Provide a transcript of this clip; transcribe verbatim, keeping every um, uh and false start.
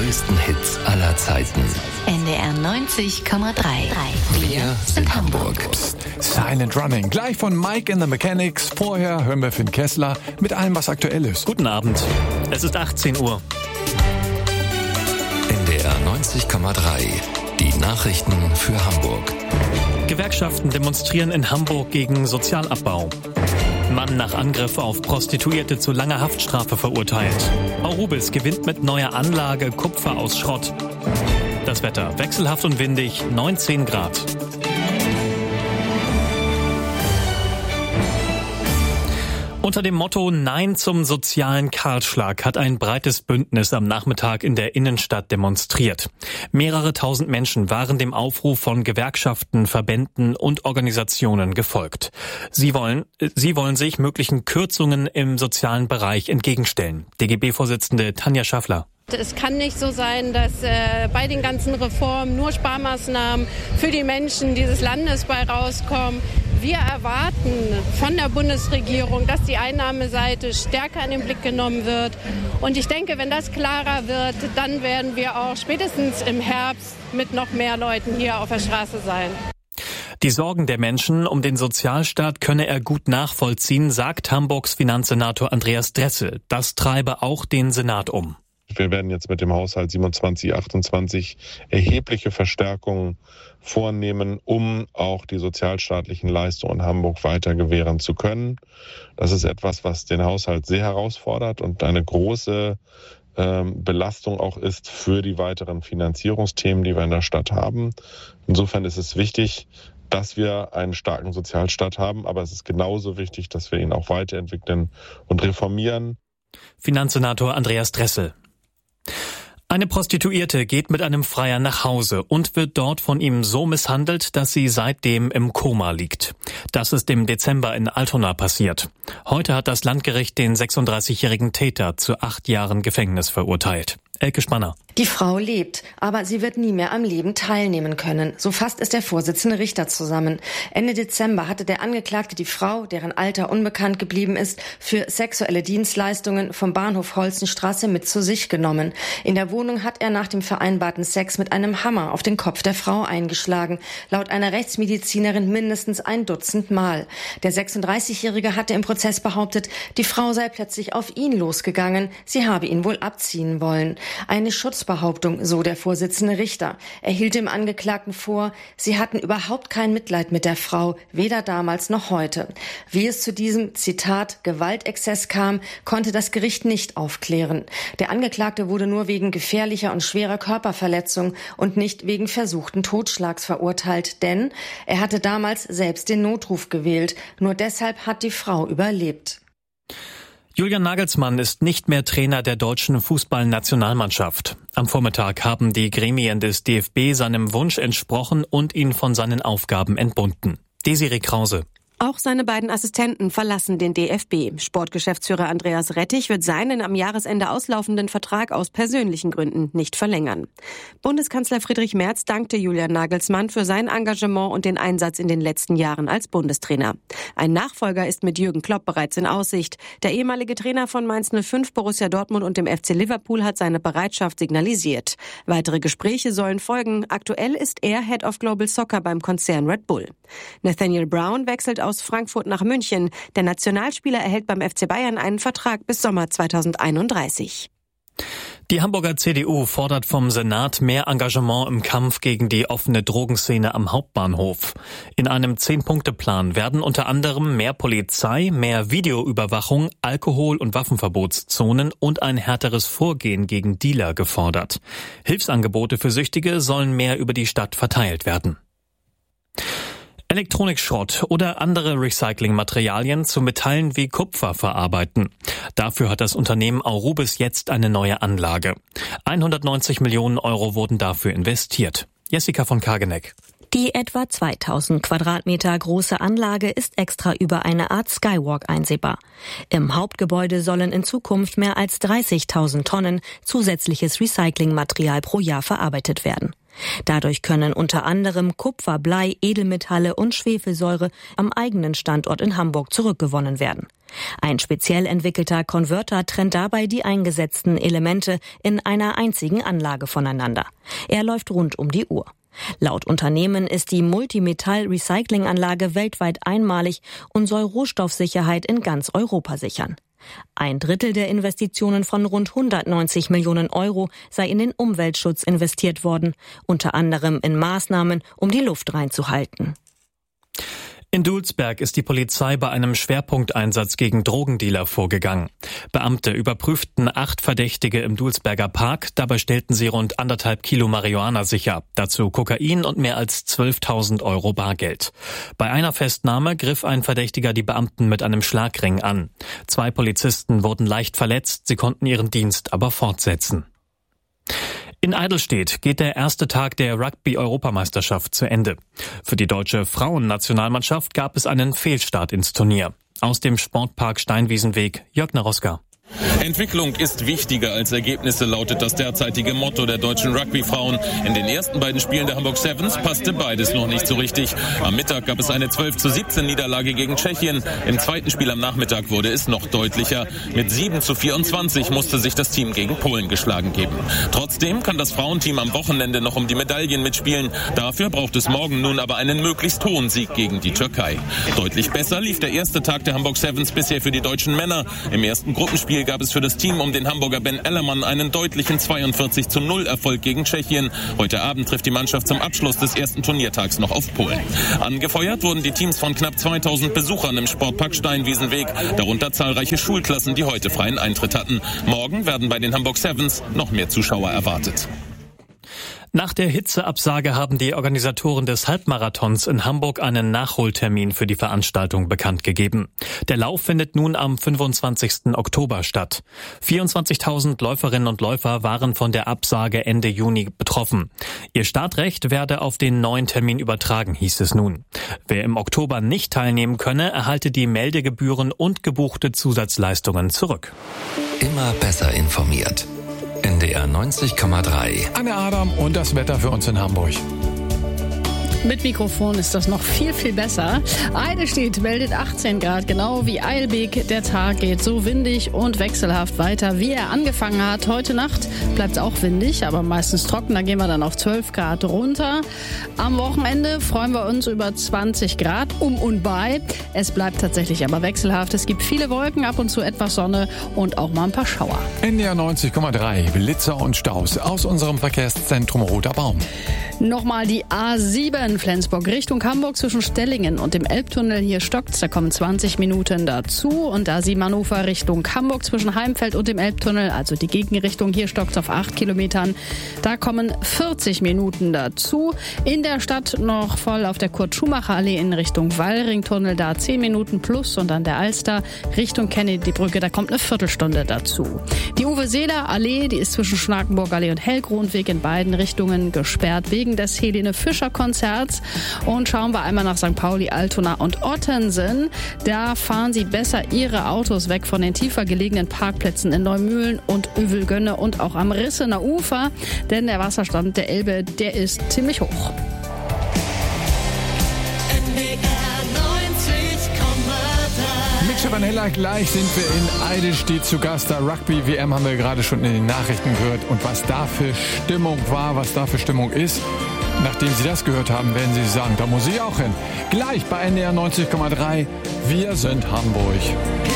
größten Hits aller Zeiten. N D R neunzig Komma drei. Wir sind Hamburg. Psst. Silent Running, gleich von Mike and the Mechanics. Vorher hören wir Finn Kessler mit allem, was aktuell ist. Guten Abend. Es ist achtzehn Uhr. N D R neunzig Komma drei. Die Nachrichten für Hamburg. Gewerkschaften demonstrieren in Hamburg gegen Sozialabbau. Mann nach Angriff auf Prostituierte zu langer Haftstrafe verurteilt. Aurubis gewinnt mit neuer Anlage Kupfer aus Schrott. Das Wetter wechselhaft und windig, neunzehn Grad. Unter dem Motto Nein zum sozialen Kahlschlag hat ein breites Bündnis am Nachmittag in der Innenstadt demonstriert. Mehrere tausend Menschen waren dem Aufruf von Gewerkschaften, Verbänden und Organisationen gefolgt. Sie wollen, sie wollen sich möglichen Kürzungen im sozialen Bereich entgegenstellen. D G B-Vorsitzende Tanja Schaffler. Es kann nicht so sein, dass äh, bei den ganzen Reformen nur Sparmaßnahmen für die Menschen dieses Landes bei rauskommen. Wir erwarten von der Bundesregierung, dass die Einnahmeseite stärker in den Blick genommen wird. Und ich denke, wenn das klarer wird, dann werden wir auch spätestens im Herbst mit noch mehr Leuten hier auf der Straße sein. Die Sorgen der Menschen um den Sozialstaat könne er gut nachvollziehen, sagt Hamburgs Finanzsenator Andreas Dressel. Das treibe auch den Senat um. Wir werden jetzt mit dem Haushalt siebenundzwanzig achtundzwanzig erhebliche Verstärkungen vornehmen, um auch die sozialstaatlichen Leistungen in Hamburg weiter gewähren zu können. Das ist etwas, was den Haushalt sehr herausfordert und eine große ähm, Belastung auch ist für die weiteren Finanzierungsthemen, die wir in der Stadt haben. Insofern ist es wichtig, dass wir einen starken Sozialstaat haben, aber es ist genauso wichtig, dass wir ihn auch weiterentwickeln und reformieren. Finanzsenator Andreas Dressel. Eine Prostituierte geht mit einem Freier nach Hause und wird dort von ihm so misshandelt, dass sie seitdem im Koma liegt. Das ist im Dezember in Altona passiert. Heute hat das Landgericht den sechsunddreißigjährigen Täter zu acht Jahren Gefängnis verurteilt. Elke Spanner. Die Frau lebt, aber sie wird nie mehr am Leben teilnehmen können. So fasst es der Vorsitzende Richter zusammen. Ende Dezember hatte der Angeklagte die Frau, deren Alter unbekannt geblieben ist, für sexuelle Dienstleistungen vom Bahnhof Holzenstraße mit zu sich genommen. In der Wohnung hat er nach dem vereinbarten Sex mit einem Hammer auf den Kopf der Frau eingeschlagen. Laut einer Rechtsmedizinerin mindestens ein Dutzend Mal. Der sechsunddreißigjährige hatte im Prozess behauptet, die Frau sei plötzlich auf ihn losgegangen. Sie habe ihn wohl abziehen wollen. Eine Schutzbehauptung, so der Vorsitzende Richter. Er hielt dem Angeklagten vor, sie hatten überhaupt kein Mitleid mit der Frau, weder damals noch heute. Wie es zu diesem, Zitat, Gewaltexzess kam, konnte das Gericht nicht aufklären. Der Angeklagte wurde nur wegen gefährlicher und schwerer Körperverletzung und nicht wegen versuchten Totschlags verurteilt, denn er hatte damals selbst den Notruf gewählt. Nur deshalb hat die Frau überlebt. Julian Nagelsmann ist nicht mehr Trainer der deutschen Fußballnationalmannschaft. Am Vormittag haben die Gremien des D F B seinem Wunsch entsprochen und ihn von seinen Aufgaben entbunden. Desiree Krause. Auch seine beiden Assistenten verlassen den D F B. Sportgeschäftsführer Andreas Rettich wird seinen am Jahresende auslaufenden Vertrag aus persönlichen Gründen nicht verlängern. Bundeskanzler Friedrich Merz dankte Julian Nagelsmann für sein Engagement und den Einsatz in den letzten Jahren als Bundestrainer. Ein Nachfolger ist mit Jürgen Klopp bereits in Aussicht. Der ehemalige Trainer von Mainz null fünf, Borussia Dortmund und dem F C Liverpool hat seine Bereitschaft signalisiert. Weitere Gespräche sollen folgen. Aktuell ist er Head of Global Soccer beim Konzern Red Bull. Nathaniel Brown wechselt aus Frankfurt nach München. Der Nationalspieler erhält beim F C Bayern einen Vertrag bis Sommer zweitausendeinunddreißig. Die Hamburger C D U fordert vom Senat mehr Engagement im Kampf gegen die offene Drogenszene am Hauptbahnhof. In einem Zehn-Punkte-Plan werden unter anderem mehr Polizei, mehr Videoüberwachung, Alkohol- und Waffenverbotszonen und ein härteres Vorgehen gegen Dealer gefordert. Hilfsangebote für Süchtige sollen mehr über die Stadt verteilt werden. Elektronikschrott oder andere Recyclingmaterialien zu Metallen wie Kupfer verarbeiten. Dafür hat das Unternehmen Aurubis jetzt eine neue Anlage. hundertneunzig Millionen Euro wurden dafür investiert. Jessica von Kageneck. Die etwa zweitausend Quadratmeter große Anlage ist extra über eine Art Skywalk einsehbar. Im Hauptgebäude sollen in Zukunft mehr als dreißigtausend Tonnen zusätzliches Recyclingmaterial pro Jahr verarbeitet werden. Dadurch können unter anderem Kupfer, Blei, Edelmetalle und Schwefelsäure am eigenen Standort in Hamburg zurückgewonnen werden. Ein speziell entwickelter Konverter trennt dabei die eingesetzten Elemente in einer einzigen Anlage voneinander. Er läuft rund um die Uhr. Laut Unternehmen ist die Multimetall-Recycling-Anlage weltweit einmalig und soll Rohstoffsicherheit in ganz Europa sichern. Ein Drittel der Investitionen von rund hundertneunzig Millionen Euro sei in den Umweltschutz investiert worden, unter anderem in Maßnahmen, um die Luft reinzuhalten. In Dulsberg ist die Polizei bei einem Schwerpunkteinsatz gegen Drogendealer vorgegangen. Beamte überprüften acht Verdächtige im Dulsberger Park. Dabei stellten sie rund anderthalb Kilo Marihuana sicher. Dazu Kokain und mehr als zwölftausend Euro Bargeld. Bei einer Festnahme griff ein Verdächtiger die Beamten mit einem Schlagring an. Zwei Polizisten wurden leicht verletzt. Sie konnten ihren Dienst aber fortsetzen. In Eidelstedt geht der erste Tag der Rugby-Europameisterschaft zu Ende. Für die deutsche Frauennationalmannschaft gab es einen Fehlstart ins Turnier. Aus dem Sportpark Steinwiesenweg, Jörg Naroska. Entwicklung ist wichtiger als Ergebnisse, lautet das derzeitige Motto der deutschen Rugbyfrauen. In den ersten beiden Spielen der Hamburg Sevens passte beides noch nicht so richtig. Am Mittag gab es eine zwölf zu siebzehn Niederlage gegen Tschechien. Im zweiten Spiel am Nachmittag wurde es noch deutlicher. Mit sieben zu vierundzwanzig musste sich das Team gegen Polen geschlagen geben. Trotzdem kann das Frauenteam am Wochenende noch um die Medaillen mitspielen. Dafür braucht es morgen nun aber einen möglichst hohen Sieg gegen die Türkei. Deutlich besser lief der erste Tag der Hamburg Sevens bisher für die deutschen Männer. Im ersten Gruppenspiel gab es für das Team um den Hamburger Ben Ellermann einen deutlichen zweiundvierzig zu null Erfolg gegen Tschechien. Heute Abend trifft die Mannschaft zum Abschluss des ersten Turniertags noch auf Polen. Angefeuert wurden die Teams von knapp zweitausend Besuchern im Sportpark Steinwiesenweg, darunter zahlreiche Schulklassen, die heute freien Eintritt hatten. Morgen werden bei den Hamburg Sevens noch mehr Zuschauer erwartet. Nach der Hitzeabsage haben die Organisatoren des Halbmarathons in Hamburg einen Nachholtermin für die Veranstaltung bekannt gegeben. Der Lauf findet nun am fünfundzwanzigsten Oktober statt. vierundzwanzigtausend Läuferinnen und Läufer waren von der Absage Ende Juni betroffen. Ihr Startrecht werde auf den neuen Termin übertragen, hieß es nun. Wer im Oktober nicht teilnehmen könne, erhalte die Meldegebühren und gebuchte Zusatzleistungen zurück. Immer besser informiert. N D R neunzig Komma drei. Anne Adam und das Wetter für uns in Hamburg. Mit Mikrofon ist das noch viel, viel besser. Eidelstedt meldet achtzehn Grad, genau wie Eilbek. Der Tag geht so windig und wechselhaft weiter, wie er angefangen hat. Heute Nacht bleibt es auch windig, aber meistens trocken. Da gehen wir dann auf zwölf Grad runter. Am Wochenende freuen wir uns über zwanzig Grad um und bei. Es bleibt tatsächlich aber wechselhaft. Es gibt viele Wolken, ab und zu etwas Sonne und auch mal ein paar Schauer. N D R neunzig Komma drei, Blitzer und Staus aus unserem Verkehrszentrum Roter Baum. Nochmal die A sieben Flensburg Richtung Hamburg zwischen Stellingen und dem Elbtunnel. Hier stockt's, da kommen zwanzig Minuten dazu. Und A sieben Hannover Richtung Hamburg zwischen Heimfeld und dem Elbtunnel, also die Gegenrichtung, hier stockt's auf acht Kilometern. Da kommen vierzig Minuten dazu. In der Stadt noch voll auf der Kurt-Schumacher-Allee in Richtung Wallringtunnel, da zehn Minuten plus. Und an der Alster Richtung Kennedy-Brücke, da kommt eine Viertelstunde dazu. Die Uwe-Seeler-Allee, die ist zwischen Schnakenburg-Allee und Hellgrundweg in beiden Richtungen gesperrt wegen des Helene-Fischer-Konzerts. Und schauen wir einmal nach Sankt Pauli, Altona und Ottensen. Da fahren Sie besser Ihre Autos weg von den tiefer gelegenen Parkplätzen in Neumühlen und Övelgönne und auch am Rissener Ufer, denn der Wasserstand der Elbe, der ist ziemlich hoch. Mit Chavanella gleich sind wir in Eidelstedt zu Gast. Der Rugby-W M haben wir gerade schon in den Nachrichten gehört. Und was da für Stimmung war, was da für Stimmung ist, nachdem Sie das gehört haben, werden Sie sagen, da muss ich auch hin. Gleich bei N D R neunzig Komma drei. Wir sind Hamburg.